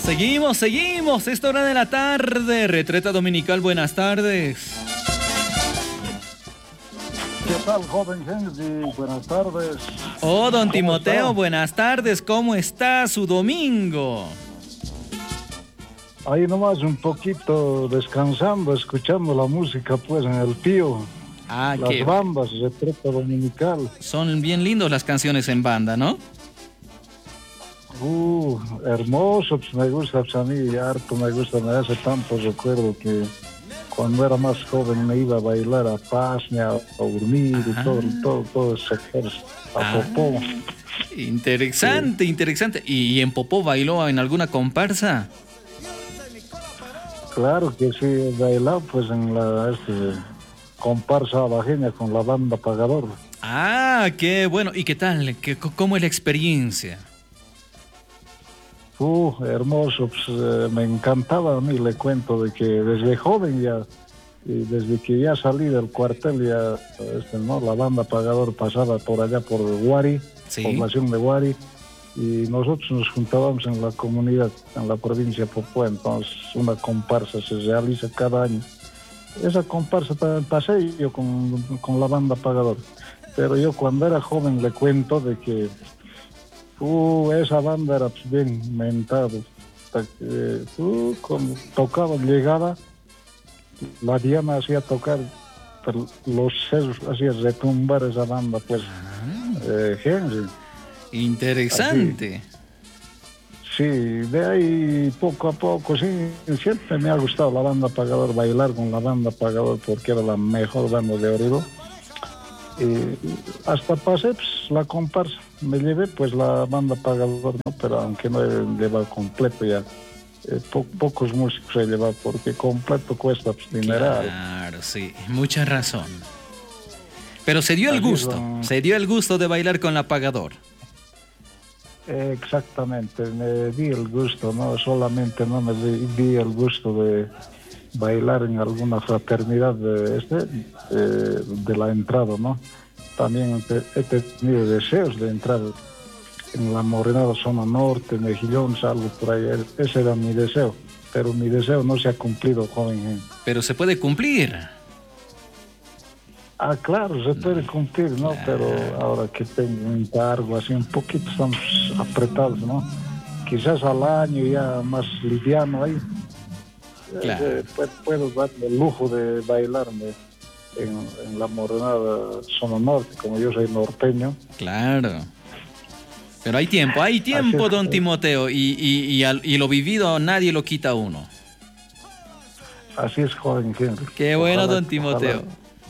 Seguimos. Esta hora de la tarde. Retreta Dominical, buenas tardes. ¿Qué tal, joven Henry? Buenas tardes. Oh, don Timoteo, buenas tardes. ¿Cómo está su domingo? Ahí nomás un poquito descansando, escuchando la música pues en el Pío. Las bandas, Retreta Dominical. Son bien lindos las canciones en banda, ¿no? Hermoso, pues me gusta, pues a mí harto me gusta, me hace tanto recuerdo que cuando era más joven me iba a bailar a Pasnia, a dormir y todo ese ejército, a Popó. Interesante. ¿Y en Popó bailó en alguna comparsa? Claro que sí, bailado pues en la comparsa abajeña con la banda Pagador. Qué bueno. ¿Y qué tal? ¿Cómo es la experiencia? Hermoso, pues, me encantaba a mí, le cuento, de que desde joven ya, y desde que ya salí del cuartel, ya la banda Pagador pasaba por allá por Huari, población de Huari, y nosotros nos juntábamos en la comunidad, en la provincia de Popó, entonces una comparsa se realiza cada año. Esa comparsa también pasé yo con la banda Pagador, pero yo cuando era joven le cuento de que esa banda era pues, bien mentado. Cuando tocaba, llegaba, la Diana hacía tocar, los sesos hacía retumbar esa banda, pues, Henry. Interesante. Así. Sí, de ahí poco a poco, sí, siempre me ha gustado la banda Pagador, bailar con la banda Pagador, porque era la mejor banda de Oribe. Hasta pasé pues, la comparsa, me llevé pues la banda Pagador, ¿no? Pero aunque no he llevado completo ya, pocos músicos he llevado porque completo cuesta pues, dineral. Claro, sí, mucha razón. Pero se dio el gusto de bailar con la Pagador. Exactamente, me di el gusto, no solamente no me di el gusto de bailar en alguna fraternidad de la entrada, ¿no? También he tenido deseos de entrar en la Morenada Zona Norte, Mejillón, algo por ahí. Ese era mi deseo, pero mi deseo no se ha cumplido, joven. Pero se puede cumplir. Claro, se puede cumplir, ¿no? Claro. Pero ahora que tengo un cargo así un poquito estamos apretados, ¿no? Quizás al año ya más liviano ahí. Claro. Puedo darme el lujo de bailarme en la Morenada Zona Norte, como yo soy norteño. Claro. Pero hay tiempo, don Timoteo, y lo vivido nadie lo quita a uno. Así es, joven Henry. Qué bueno, don Timoteo.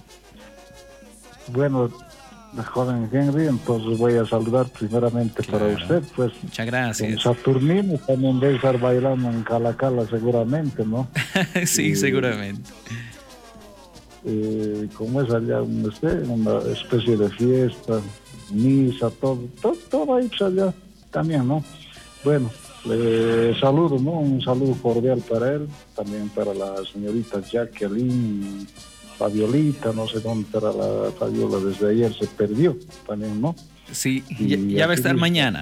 Bueno, joven Henry, entonces voy a saludar primeramente para usted, pues. Muchas gracias. En Saturnino también debe estar bailando en Calacala seguramente, ¿no? Sí, seguramente. Como es allá una especie de fiesta, misa, todo ahí pues allá también, ¿no? Bueno, le saludo, ¿no? Un saludo cordial para él, también para la señorita Jacqueline, Fabiolita, no sé dónde era la Fabiola, desde ayer se perdió también, ¿no? Sí, ya va a estar mañana.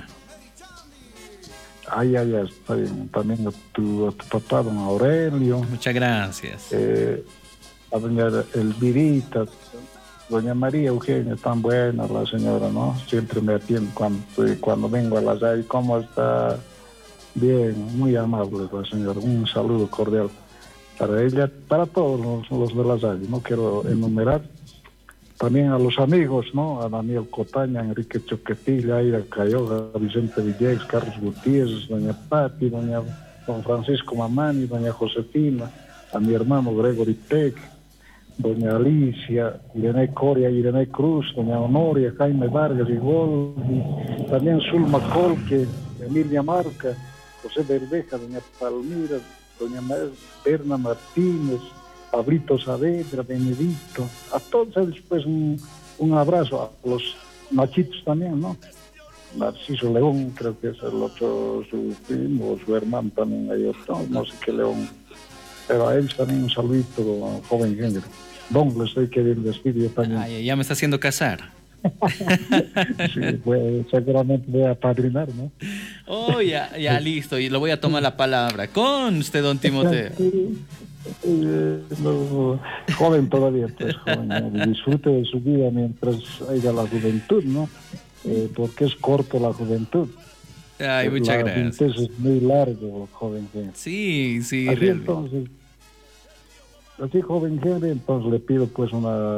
Ya, está bien. También a tu papá, don Aurelio. Muchas gracias. A doña Elvirita, doña María Eugenia, tan buena la señora, ¿no? Siempre me atiende cuando vengo a la calle. ¿Cómo está? Bien, muy amable la señora. Un saludo cordial para ella, para todos los de la calle. No quiero enumerar. También a los amigos, ¿no? A Daniel Cotaña, Enrique Choquetilla, Aira Cayoga, Vicente Villegas, Carlos Gutiérrez, doña Pati, don Francisco Mamani, doña Josefina, a mi hermano Gregory Peck, doña Alicia, Irene Coria, Irene Cruz, doña Honoria, Jaime Vargas, igual, y también Zulma Colque, Emilia Marca, José Verdeja, doña Palmira, doña Berna Martínez, Pablito Saavedra, Benedicto, a todos ellos pues un abrazo, a los machitos también, ¿no? Narciso León, creo que es el otro, su primo, su hermano también, hay otro, no sé qué León, pero a ellos también un saludito, joven género. Don, le estoy queriendo despedir también. Ya me está haciendo casar. Sí, pues, seguramente voy a padrinar, ¿no? Oh, ya listo, y lo voy a tomar la palabra. Conste, don Timoteo. Sí, no, joven todavía, pues joven, ¿no? Disfrute de su vida mientras haya la juventud, ¿no? Porque es corto la juventud. Ay, muchas La gracias. adultez es muy largo, joven Henry. Sí, sí, Así realmente. entonces, así joven Henry, entonces le pido pues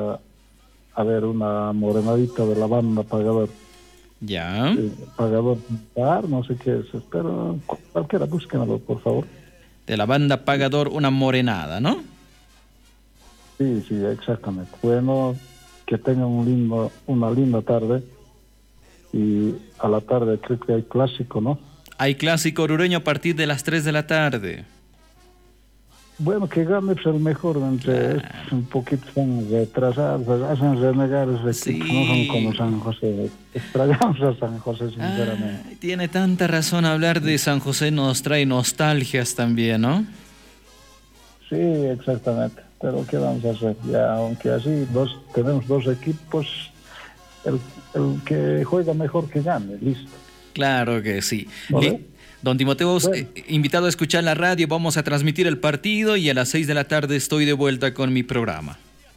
una morenadita de la banda pagador. Ya. Pagador bar, no sé qué es, pero cualquiera, búsquenlo, por favor. De la banda Pagador, una morenada, ¿no? Sí, sí, exactamente. Bueno, que tengan una linda tarde. Y a la tarde creo que hay clásico, ¿no? Hay clásico orureño a partir de las 3 de la tarde. Bueno, que gane pues, el mejor, entre un poquito son retrasados, hacen renegar esos equipos, no son como Sí. San José. Extrañamos a San José, sinceramente. Ay, tiene tanta razón hablar de San José, nos trae nostalgias también, ¿no? Sí, exactamente. Pero ¿qué vamos a hacer? Ya, aunque así tenemos dos equipos, el que juega mejor que gane, listo. Claro que sí. ¿Vale? Don Timoteo, Bueno. invitado a escuchar la radio, vamos a transmitir el partido y a las 6 de la tarde estoy de vuelta con mi programa.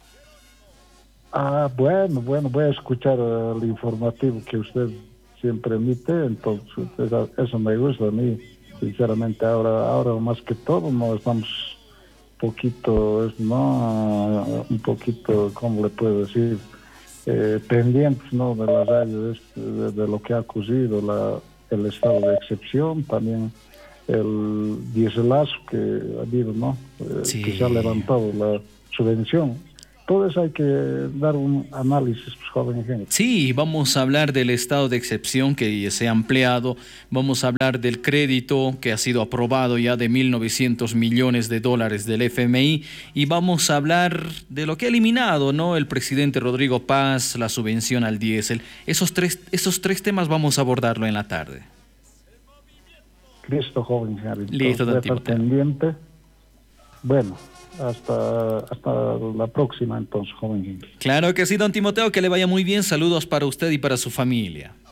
Ah, bueno, voy a escuchar el informativo que usted siempre emite, entonces eso me gusta a mí, sinceramente, ahora más que todo no estamos un poquito, ¿cómo le puedo decir? Pendientes, ¿no? De la radio, de lo que ha ocurrido, el estado de excepción, también el dieselazo que ha habido, ¿no? Sí. Que se ha levantado la subvención. Todo eso hay que dar un análisis, pues, joven gente. Sí, vamos a hablar del estado de excepción que se ha ampliado, vamos a hablar del crédito que ha sido aprobado ya de 1.900 millones de dólares del FMI y vamos a hablar de lo que ha eliminado, ¿no? El presidente Rodrigo Paz, la subvención al diésel. Esos tres temas vamos a abordarlo en la tarde. Listo, joven Harry. Listo, don Timoteo. Pendiente. Bueno, hasta la próxima entonces, joven gente. Claro que sí, don Timoteo, que le vaya muy bien. Saludos para usted y para su familia.